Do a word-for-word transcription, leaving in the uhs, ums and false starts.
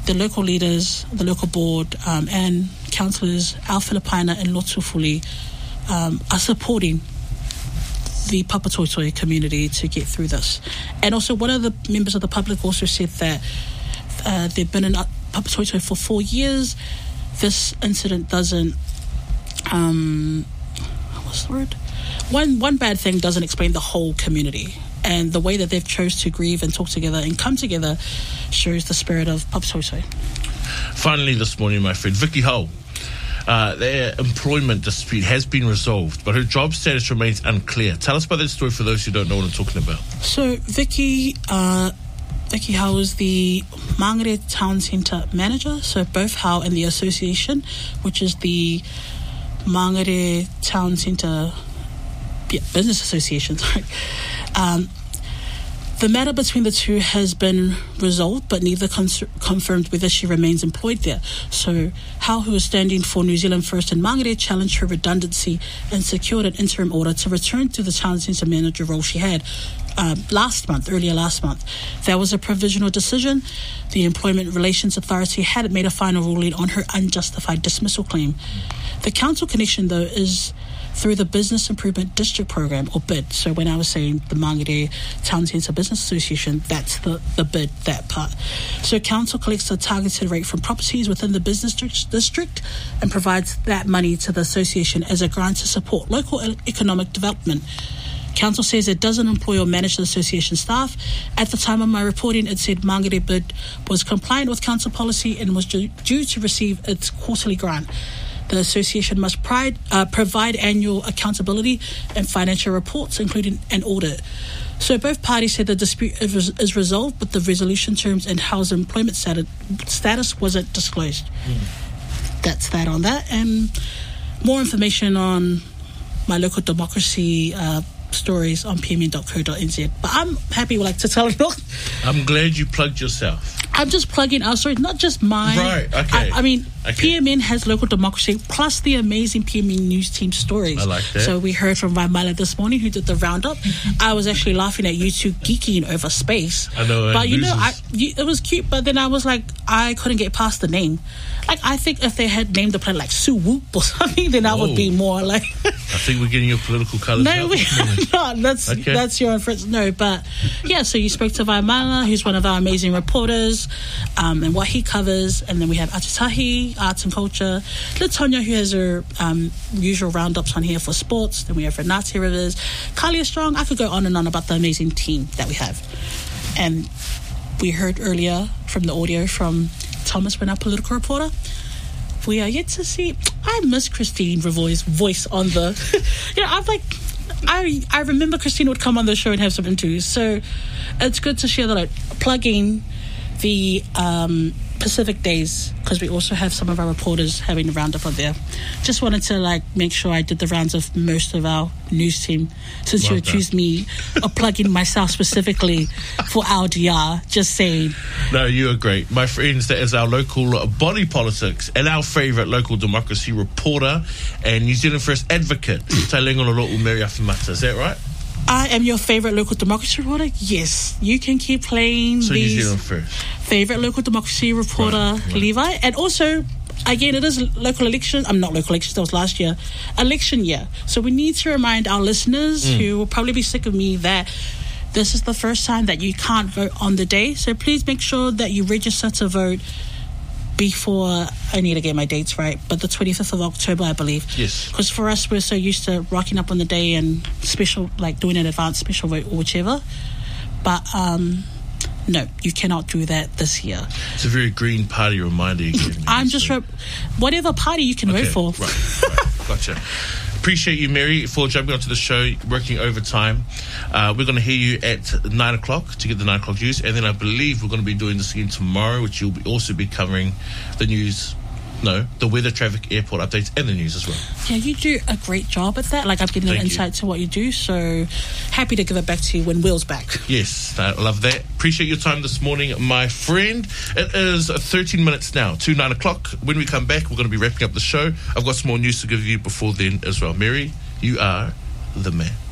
the local leaders, the local board, um, and councillors, Al Filipina and Lotufuli, um, are supporting the Papatoetoe community to get through this. And also, one of the members of the public also said that uh, they've been in Papatoetoe for four years. This incident doesn't, um, what's the word? One, one bad thing doesn't explain the whole community. And the way that they've chose to grieve and talk together and come together shows the spirit of Papatoetoe. Finally this morning, my friend, Vicky Hull. Uh, their employment dispute has been resolved, but her job status remains unclear. Tell us about that story for those who don't know what I'm talking about. So, Vicky, uh, Vicky Howe is the Mangere Town Centre manager. So, both Howe and the association, which is the Mangere Town Centre yeah, Business Association, sorry. Um, The matter between the two has been resolved, but neither cons- confirmed whether she remains employed there. So, Howe, who is standing for New Zealand First in Mangere, challenged her redundancy and secured an interim order to return to the town centre manager role she had um, last month, earlier last month. That was a provisional decision. The Employment Relations Authority had made a final ruling on her unjustified dismissal claim. The council connection, though, is through the Business Improvement District Program, or B I D. So when I was saying the Mangere Town Centre Business Association, that's the, the B I D, that part. So council collects a targeted rate from properties within the business district and provides that money to the association as a grant to support local economic development. Council says it doesn't employ or manage the association staff. At the time of my reporting, it said Mangere B I D was compliant with council policy and was due, due to receive its quarterly grant. The association must pride, uh, provide annual accountability and financial reports, including an audit. So both parties said the dispute is, is resolved, but the resolution terms and Howe's employment status, status wasn't disclosed. Mm. That's that on that. And more information on my local democracy uh, stories on p m n dot co dot n z. But I'm happy like to tell it all. I'm glad you plugged yourself. I'm just plugging our stories, not just mine. Right, okay. I, I mean, okay. P M N has local democracy, plus the amazing P M N News Team stories. I like that. So we heard from Vaimala this morning, who did the roundup. I was actually laughing at you two geeking over space. I know. But you loses. know, I, you, it was cute, but then I was like, I couldn't get past the name. Like, I think if they had named the planet like Sue Whoop or something, then I Whoa. would be more like... I think we're getting your political colours. No, we are not. That's, okay. that's your inference. No, but yeah, so you spoke to Vaimala, who's one of our amazing reporters, um, and what he covers. And then we have Atutahi, Arts and Culture, Latonia, who has her um, usual roundups on here for sports. Then we have Renate Rivers, Kalia Strong. I could go on and on about the amazing team that we have. And we heard earlier from the audio from Thomas, when our political reporter. We are yet to see. I miss Christine Revoy's voice on the. You know, I'm like, I I remember Christine would come on the show and have some interviews. So it's good to share that I'm plugging the um, Pacific Days, because we also have some of our reporters having a roundup on there. Just wanted to like make sure I did the rounds of most of our news team, since well you accused me of plugging myself specifically for our D R. Just saying. No, you are great. My friends, that is our local body politics and our favourite local democracy reporter and New Zealand First advocate, Tailengololo'u Mary Afimata. Is that right? I am your favourite local democracy reporter. Yes, you can keep playing so these New Zealand First. Favourite local democracy reporter, right, right. Levi. And also, again, it is local elections. I'm not local elections, that was last year. Election year. So we need to remind our listeners, mm. who will probably be sick of me, that this is the first time that you can't vote on the day. So please make sure that you register to vote before, I need to get my dates right, but the twenty-fifth of October, I believe. Yes. Because for us, we're so used to rocking up on the day and special, like doing an advance special vote or whichever. But um, no, you cannot do that this year. It's a very Green Party reminder again. I'm just, re- whatever party you can okay, vote for. Right, right, gotcha. Appreciate you, Mary, for jumping onto the show, working overtime. Uh, we're going to hear you at nine o'clock to get the nine o'clock news, and then I believe we're going to be doing this again tomorrow, which you'll be also be covering the news, no, the weather, traffic, airport updates, and the news as well. Yeah, you do a great job at that. Like, I'm getting Thank an insight you. to what you do, so happy to give it back to you when Will's back. Yes, I love that. Appreciate your time this morning, my friend. It is thirteen minutes now to nine o'clock. When we come back, we're going to be wrapping up the show. I've got some more news to give you before then as well. Mary, you are the man.